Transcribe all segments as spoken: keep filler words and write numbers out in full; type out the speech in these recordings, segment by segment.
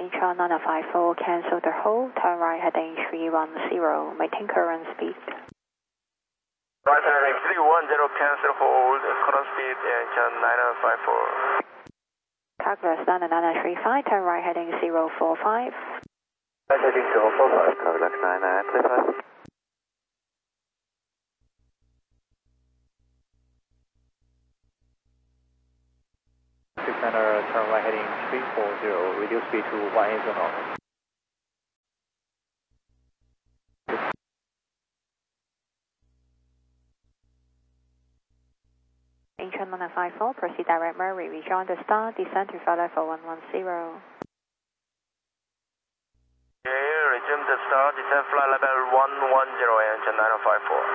Incheon nine five four, cancel the hold, turn right heading three one zero, maintain current speed. Right heading three one zero, cancel hold, current speed Incheon nine five four. Calculus nine nine three five, turn right heading zero four five. Right heading zero four five, Calculus nine nine three five. six hundred, turn right heading three four zero, reduce speed to one eight zero knots. Incheon nine five four, proceed direct Murray, rejoin the star, descend to flight level one one zero. Okay, resume the star, descend flight level one one zero, Incheon nine five four.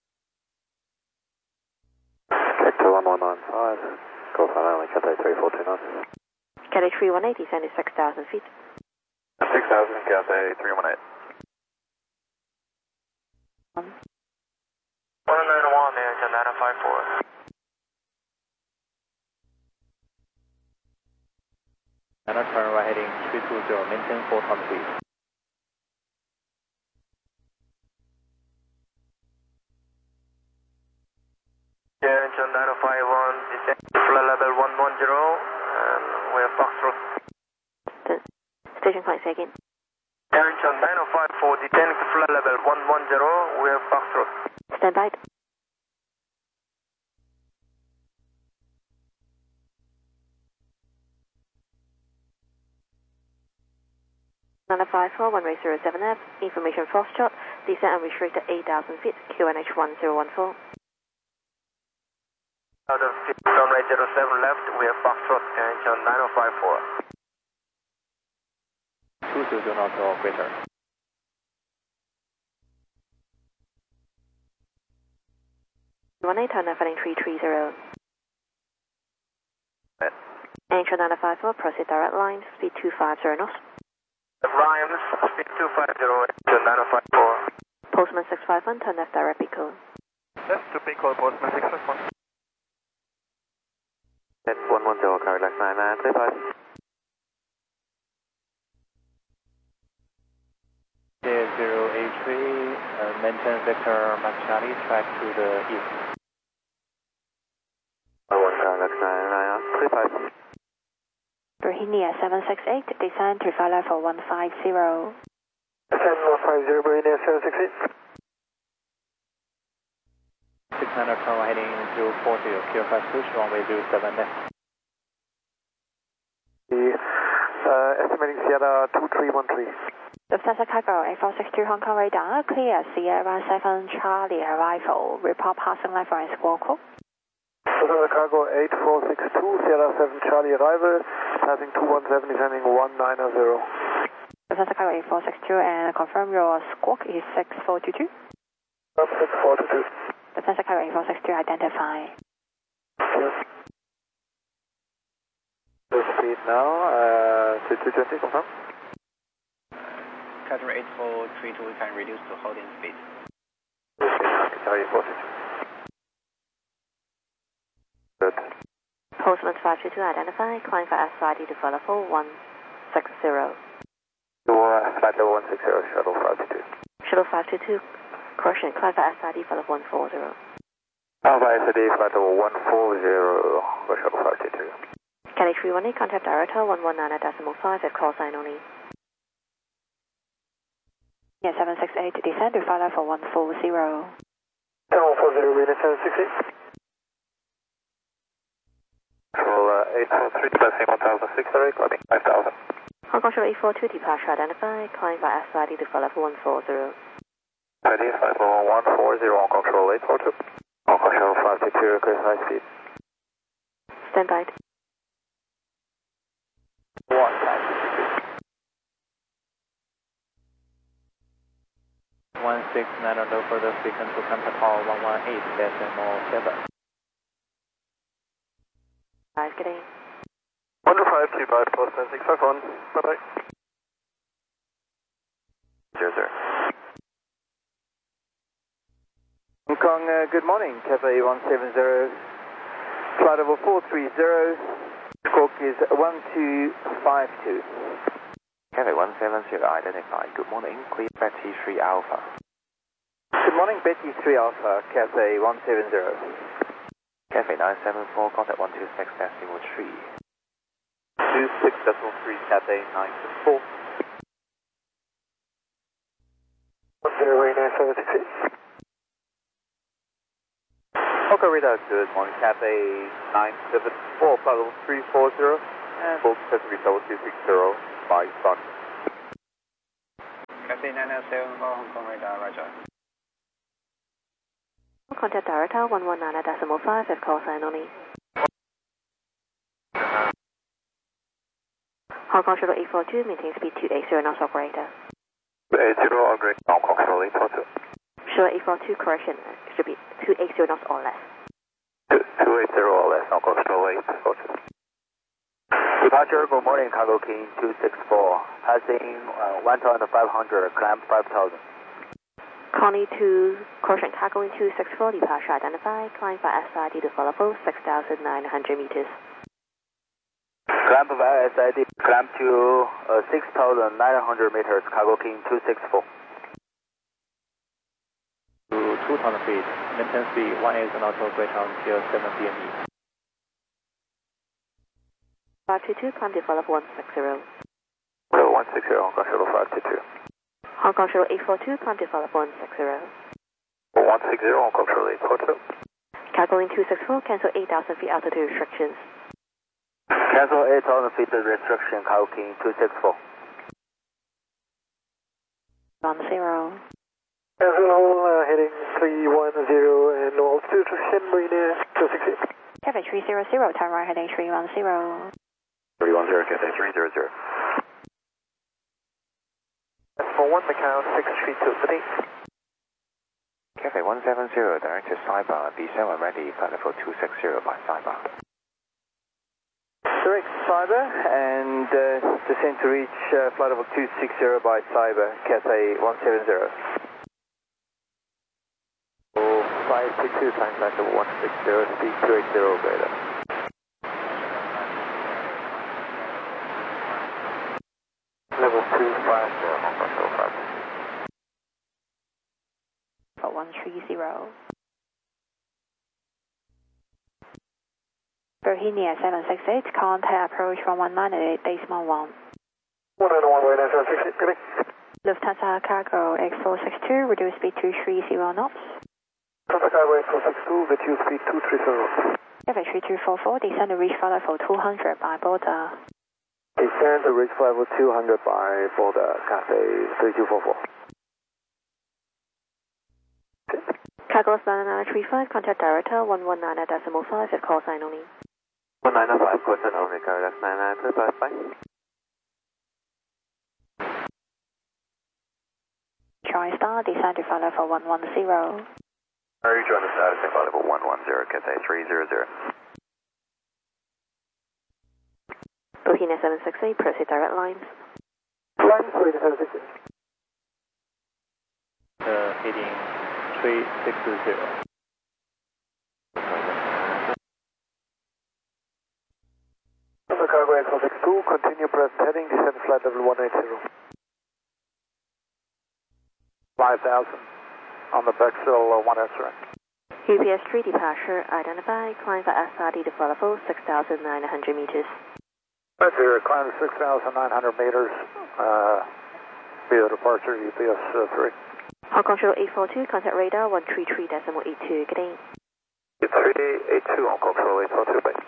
Vector one one nine five, go for landing, Cathay three four two knots. Cathay three one eight, descend to six thousand feet. six thousand, Cathay three one eight. one one nine one, Incheon nine five four. And turn right heading three two zero, maintain four top speed. Yeah, Incheon nine five one, descend to flight level one one zero, and we have Foxtrot. Station point second. Yeah, Incheon nine five four, descend to flight level one one zero, we have Foxtrot. Stand by. nine five four, one way zero seven F, information Foxtrot, descend unrestricted eight thousand feet, Q N H one zero one four. Out of runway zero seven left, we have Foxtrot, Incheon nine five four. two zero zero knots or greater. one eight, turn left heading three three zero. Incheon nine five four, proceed direct line, speed two five zero knots. Rhymes, speed two five zero, Incheon nine five four. Postman six five one, turn left direct Pico. Left to Pico, Postman six five one. At one one zero, Calculus nine nine three five. zero eight three, uh, maintain vector Mach Charlie, track to the east. one one, Calculus nine nine three five. Virginia seven six eight, descend to flight level one five zero. Descend one five zero, Virginia seven six eight. six hundred, turn right heading zero four zero, clear fast push, runway zero seven left. Uh, estimating Sierra two three one three. Lufthansa Cargo eight four six two Hong Kong radar, clear Sierra seven Charlie arrival, report passing level and squawk call. Lufthansa Cargo eight four six two, Sierra seven Charlie arrival, passing two one seven, descending one nine zero. Lufthansa Cargo eight four six two, and confirm your squawk is six four two two. six four two two. Lufthansa Cargo eight four six two, identify. Yes. The speed now, uh, two two twenty, confirm. Qatar eight four three two, we can reduce to holding speed. Qatar eight four six. Good. Postman five two two, identify, climb for S I D to follow four one six zero. Your uh, flight level one six zero, shuttle five two two. Shuttle five two two, correction, climb for S I D follow one four zero. Alpha S I D, flight level one four zero, for shuttle five two two. Cathay three one eight, contact director one one nine decimal five at call sign only. Yeah, seven six eight, descend to flight level one four zero. one four zero, Rena seven six eight. Control uh, eight four three, passing one thousand six hundred, climbing five thousand. Hong Kong Shuttle eight four two, departure identified, climb by S I D to flight level one four zero. I D five level one four zero, Hong Kong Shuttle eight four two. Hong Kong Shuttle five two two, request high speed. Stand by. one five two two. one six nine, no further speaking to contact call one one eight decimal seven. Guys, get in. one two five, two five, Postman six five one. Bye bye. Yes, sir. Hong Kong, uh, good morning. Cathay one seven zero, flight level four three zero, squawk is one two five two. Cathay one seven zero identified. Good morning. Clear Betty three Alpha. Good morning, Betty three Alpha, Cathay one seven zero. Cathay nine seven four, contact one two six decimal three. two six decimal three, Cathay nine seven four. one zero nine seven six eight. Hoka radar, good morning, Cathay nine seven four, flight level three four zero, and full Pacific level two six zero, by Fox. Cathay nine nine seven four, Hong Kong radar, roger. Contact director one one nine decimal five at call sign only. Hong Kong Shuttle eight four two, maintain speed two eight zero knots operator. eight zero, upgrade, Hong Kong Shuttle eight four two. Shuttle eight four two, correction, should be two eight zero knots or less. two eight zero or less, Hong Kong Shuttle eight four two. Departure, good morning, Cargo King two six four, passing uh, one thousand five hundred, climb five thousand. Connie two, correction, cargo in two six four, departure identified, climb by S I D to follow six thousand nine hundred meters. Climb via S I D, climb to uh, six thousand nine hundred meters, Cargo King two six four. To two thousand feet, maintain speed one eight knots operator until seven P M E. five two two, climb to follow one six zero. one six zero, Hong Kong Shuttle five two two. Hong Kong Shuttle eight four two, climb to follow one six zero. one six zero, Hong Kong Shuttle eight four two. Cargo in two six four, cancel eight thousand feet altitude restrictions. Cancel eight thousand feet restriction, Cargo King two six four. one zero. Cancel uh, heading three one zero and no altitude restriction, Marine Air two six eight. Cathay three zero zero, turn right heading three one zero. three one zero, Cathay three zero zero. For one Macau six three two, good day. Cathay one seven zero, direct to Cyber. Descend when ready, flight level two six zero by Cyber. Direct Cyber and uh, descend to reach uh, flight level two six zero by Cyber, Cathay one seven zero. five six two, time flight level one six zero, speed two eight zero, radar. Level two five zero, Hong Kong Shuttle five. For one three zero. Bohemia seven six eight, contact approach one one nine eight, decimal one. one nine one, way nine seven six eight, good day. Lufthansa cargo X four six two, reduce speed two three zero knots. Lufthansa cargo X four six two, reduce speed two three zero. Cathay three two four four, descend to reach flight level two hundred by border. Descend to reach flight level two hundred by border, Cathay three two four four. Cargo nine nine three five, contact director one one nine decimal five at call sign only. one nine five, call sign only, cargo nine nine three five, bye. Charlie Star, descend to flight level one one zero. Are you joining the status at flight level one one zero, Cathay three zero zero. Bohemia seven six eight, proceed direct lines. Line three seven six eight. Uh, heading three six zero. Lufthansa cargo X four six two, continue present heading, descend flight level one eight zero. five thousand on the Bexel uh, one S right. U P S three departure identified, climb for S R D to flight level six thousand nine hundred meters. That's here, climb to six thousand nine hundred meters, uh, via departure U P S uh, three. Hong Kong Shuttle eight four two, contact radar one three three decimal eight two, good day. three eight two, Hong Kong Shuttle eight four two, bye.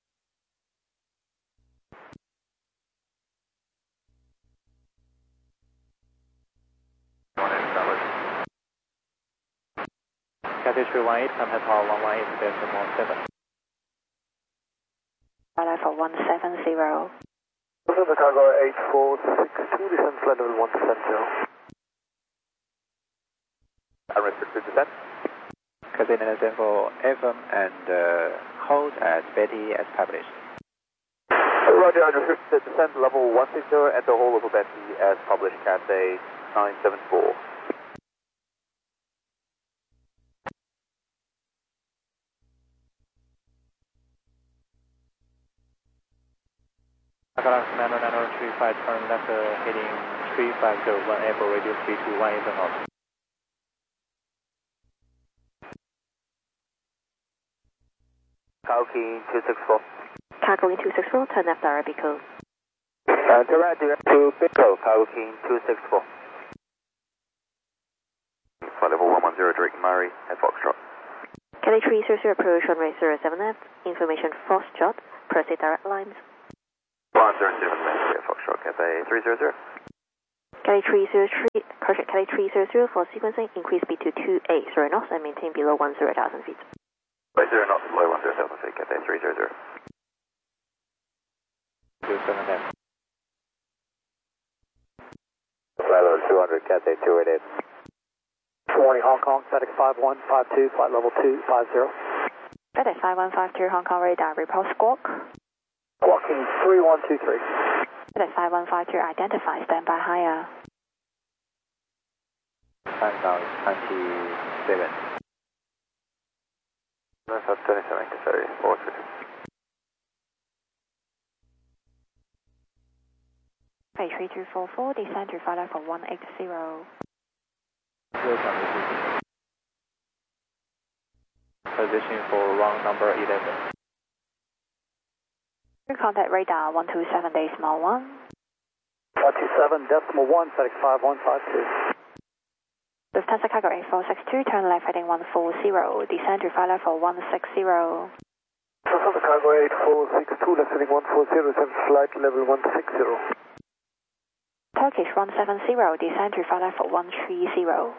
Cathay three one eight, contact tower one one eight decimal seven. Flight level one seven zero. Lufthansa cargo eight four six two, descend flight level one seven zero. Unrestricted descent. Cathay nine seven four F M and uh, hold at Betty as published. Roger, unrestricted descent level one six zero at the whole level Betty as published, Cathay nine seven four. Akalan Commander nine three five, turn left uh, heading three five zero one April, radio speed to one eight knots. Cargo King two six four. Cargo in two six four, turn left direct Pico. Uh, direct direct to Pico, Cargo King two six four. Flight level one one zero, direct Murray, at Foxtrot. Kelly three zero zero, approach runway zero seven left, information Foxtrot, proceed direct lines. one zero seven, at Foxtrot, Cathay three zero zero. Kelly three zero three, correction, Kelly three zero zero for sequencing, increase speed to two eight zero knots and maintain below one zero thousand feet. Right zero knots, below one zero thousand feet, Cathay three zero zero. two seven left. Flight level two hundred, Cathay two eight eight. Good morning, Hong Kong, FedEx five one five two, flight level two five zero. FedEx five one five two, Hong Kong radar, report squawk. Squawking three one two three. FedEx five one five two, identify, standby higher. Countdown is twenty-seven. That's at twenty-seven, Cathay four two. Flight three two four four, descend to flight level one eight zero. Welcome, receiving. Position for round number eleven. Contact radar one two seven decimal one. one two seven decimal one, FedEx five one five two. Lufthansa Cargo eight four six two, turn left heading one four zero, descend to flight level one six zero. Lufthansa Cargo eight four six two, left heading one four zero, seven flight level one six zero. Turkish one seven zero, descend to flight level one three zero.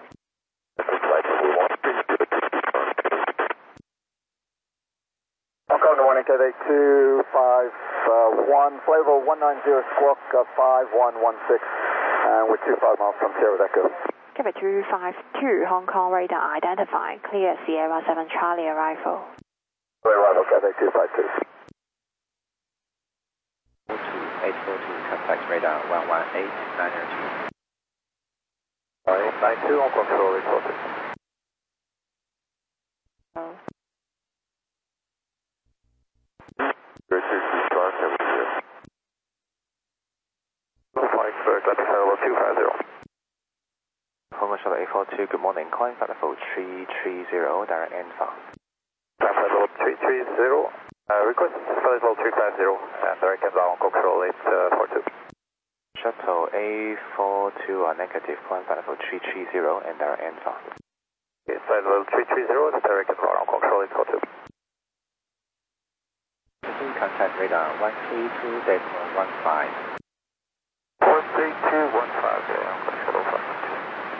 Hong Kong, good morning, Cathay two five one, flight level one nine zero, squawk uh, five one one six, and we're two five miles from Sierra, that goes. Quebec two five two, Hong Kong radar identified, clear Sierra seven Charlie arrival. Arrival, Cathay two five two. four two eight four two, contact radar one one eight nine two. Alright, nine two, Hong Kong control reported. Oh. Flying for Atlantic Level two five zero. Hong Kong Shuttle eight four two, good morning, calling flight level three three zero, direct Anfa. Flight level three three zero, uh, request flight level three five zero, and direct Anfa, Hong Kong control eight four two. Shuttle A four two are negative, calling flight level three three zero, and direct Anfa. Okay, flight level three three zero, direct Anfa, Hong Kong control eight four two. Contact radar one three two decimal one five. one three two one five, yeah, Hong Kong shuttle five two.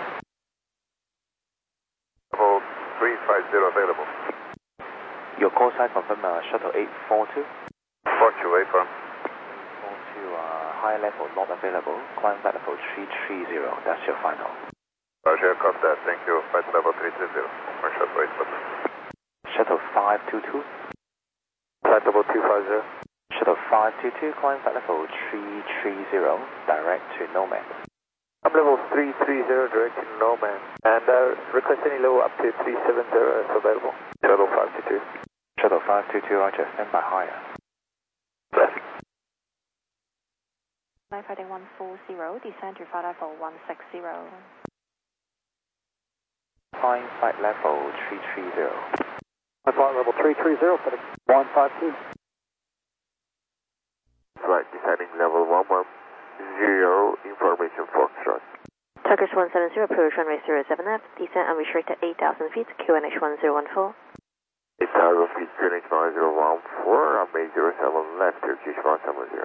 Level three five zero available. Your call sign confirm uh, Shuttle eight four two. four two eight from. four two uh, high level not available, climb flight level three three zero, that's your final. Roger, copy that, thank you. Flight level three three zero, for shuttle eight four two. Shuttle five two two. Flight level two five zero. Shuttle five two two, climb flight level three three zero, direct to Nomad. I'm level three three zero, direct to Nomad. And uh, request any level up to three seven zero if available. Shuttle five two two. Shuttle five two two, roger, stand by higher. Left. Flight heading one four zero, descend to flight level one six zero. Climb flight level three three zero. Flight level three three zero, FedEx one five two. Flight descending level one one zero, information Foxtrot. Turkish one seven zero, approach runway zero seven left, descend unrestricted eight thousand feet, Q N H one zero one four. Cargo feed Q N H one zero one four, runway zero seven left, Turkish one seven zero.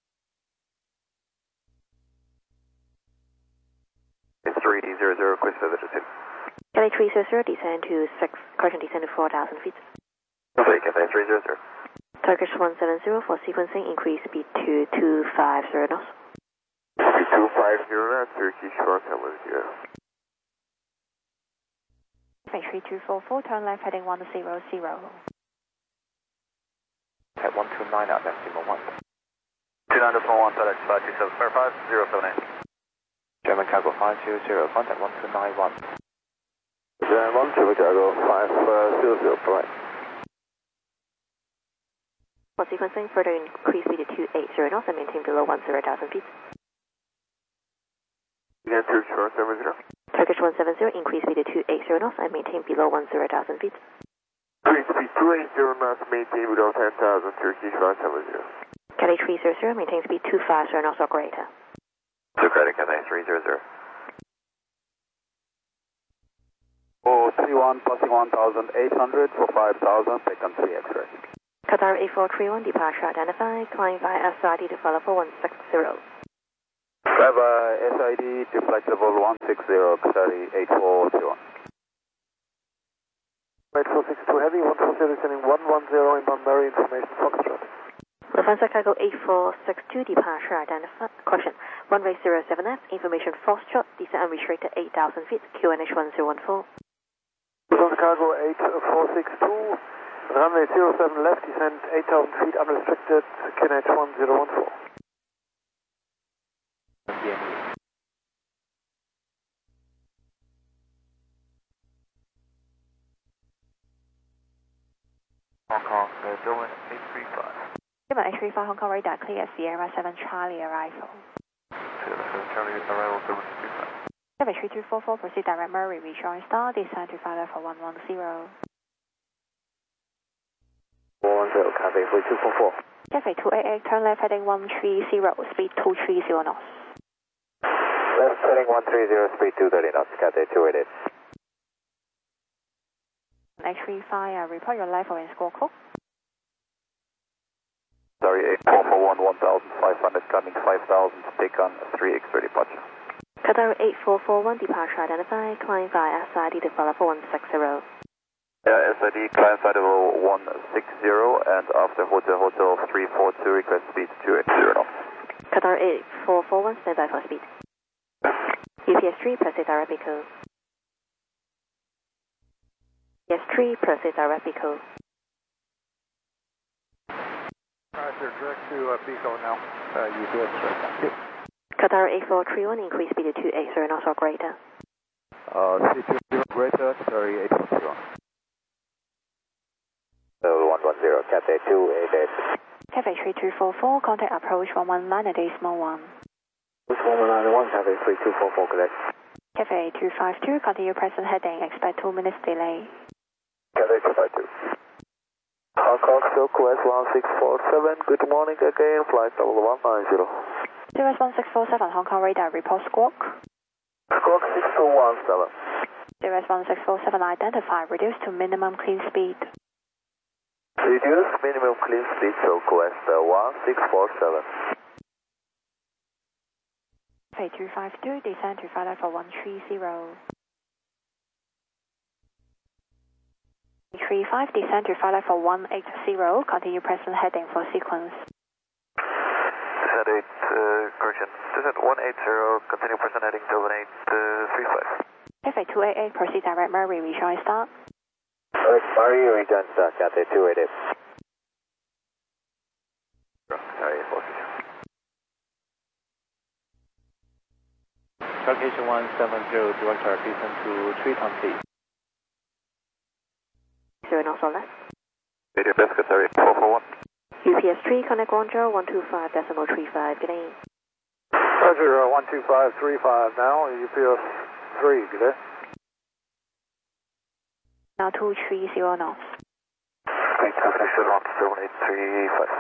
It's three zero zero, request further descent. Kelly three zero zero, descend to six, correction, descend to four thousand feet. Okay, Cathay three zero zero. Turkish one seven zero for sequencing, increase speed to two five zero knots. two five zero knots, Turkish one seven zero. Flight three two four four, turn left heading one zero zero. At one two nine out, decimal one. two nine decimal one, FedEx five two seven, five zero seven eight. German Cargo five two zero, contact one two nine one. German one, German Cargo five zero zero, flight. For sequencing, further increase speed to two eighty knots and maintain below ten thousand feet. Again, Turkish four seven zero. Turkish one seven zero, increase speed to two eighty knots and maintain below ten thousand feet. Increase speed two eighty knots, maintain below ten thousand, Turkish five seven zero. Cathay three zero zero, maintain speed two fifty knots or greater. Socratic Cathay three zero zero. four three one, passing one thousand eight hundred for five thousand, second three X-ray. Qatar eight four three one, departure identified, climb via S I D to follow for one six zero. Bye bye, S I D to flight level one six zero, Qatar eight four three one. eight four six two heavy, one four zero sending one one zero inbound Mary information Foxtrot. Lufthansa Cargo eight four six two, departure identified, caution, runway zero seven F, information Foxtrot, descent unrestricted eight thousand feet, Q N H one zero one four. Lufthansa Cargo eight four six two, runway zero seven left, descent eight thousand feet, unrestricted, Q N H one zero one four. Hong Kong, uh, German eight three five. German eight three five, Hong Kong radar clear, Sierra seven Charlie arrival. Sierra seven Charlie arrival, German eight three five. German three two four four, proceed direct Murray, rejoin star, descend to flight level one one zero. one zero, Cathay three two four four. Cathay two eight eight, turn left heading one three zero, speed two three zero knots. Left heading one three zero, speed two thirty knots, Cathay two eight eight. eight three five, uh, report your level and score code. Sorry, eight four four one, one thousand five hundred, coming five thousand, take on three X-ray departure. Qatar eight four four one, departure identified, climb via S I D to follow for one six zero. Yeah, S I D, climb flight level one six zero, and after Hotel Hotel three four two, request speed two eighty knots. Qatar eight four four one, stand by for speed. U P S three, proceed direct Pico. U P S three, proceed direct Pico. Roger, direct to uh, Pico now. Uh, U P S three. Qatar eight four three one, increase speed to two eighty knots or greater. Uh, C two zero greater, sorry, eight four zero. Level one one zero, Cathay two eight eight. Cathay three two four four, contact approach one one nine at decimal one. one one nine one, Cathay three two four four, correct. Cathay two five two, continue present heading, expect two minutes delay. Cathay two five two. Hong Kong Southwest one six four seven, good morning again, flight level one nine zero. Cirrus one six four seven, Hong Kong radar, report squawk. Squawk six two one seven. Cirrus one six four seven, identify, reduce to minimum clean speed. Reduce minimum clean speed, Southwest one six four seven. Cathay two five two, descend to flight level one three zero. three five, descend to flight level one eight zero, continue present heading for sequence. Descent eight, uh, correction. Descent one eight zero, continue present heading seven eight three five. Cathay two eight eight, proceed direct Murray, rejoin start. Murray, rejoin start, Cathay two eight eight. Sorry, eight four six. Turkish one seven zero, director, descend to Triton, please. Zero knots or less. Radio Best Qatar eight four four one. U P S three, connect Guangzhou one two five decimal three five, good day. Roger, one two five three five now, U P S three, good day. Now two three zero knots. Eight seven one seven eight three five.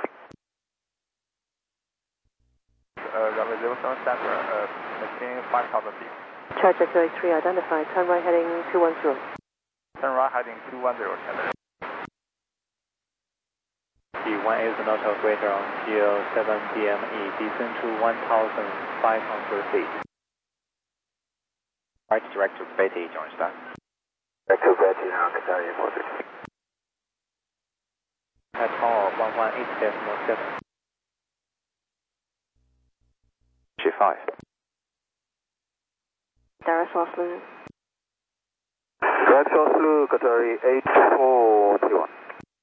Uh, runway zero seven, center, uh, maintain five thousand feet. Charger zero three identified, turn right heading two one zero. Turn right heading two one zero, center. The one eighty knots or greater until seven P M E, descend to one thousand five hundred feet. Right, direct to Betty, join start. Direct to Betty now, Qatar eight four six. At all, one one eight decimal seven. G five. Direct Oslo. Direct Oslo, Qatar eight four three one.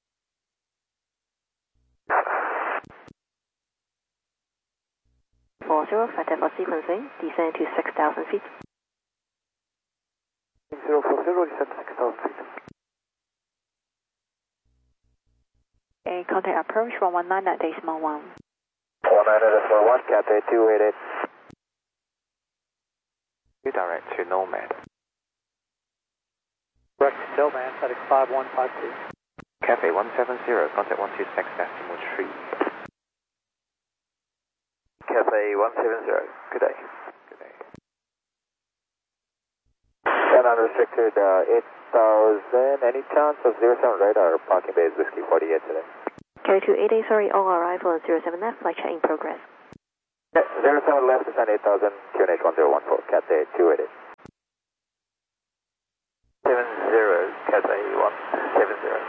four zero, Fateh for sequencing, descend to six thousand feet. zero four zero, descent to six thousand feet. Cathay, contact approach one one nine at decimal one. one nine decimal one, Cathay two eight eight. Redirect to Nomad. Direct to Nomad, heading five one five two. Cathay one seven zero, contact one two six decimal three. Cathay one seven zero, good day. Good day. And unrestricted uh, eight thousand, any chance of zero seven radar parking base Whiskey forty-eight today? Carry two eight eight, sorry, all arrival at zero seven left, flight check in progress. Yeah, zero seven left, descend eight thousand, Q N H one zero one four, Cathay two eight eight. seven zero, Cathay one seven zero.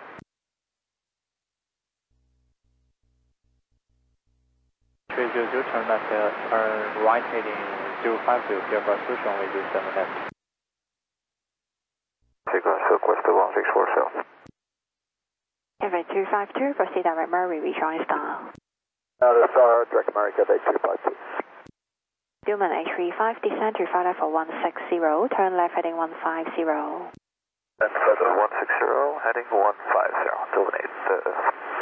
three zero zero, turn left, uh, turn right heading zero five zero, clear for switch on way zero seven left. Sequence request to one six four zero. Cathay two five two, proceed direct Murray, rejoin star. Now the star, direct America, Cathay two five two. Dillman eight three five, descend to Father for one six zero, turn left heading one five zero. And further one six zero, heading one five zero, Dillman eight. Uh,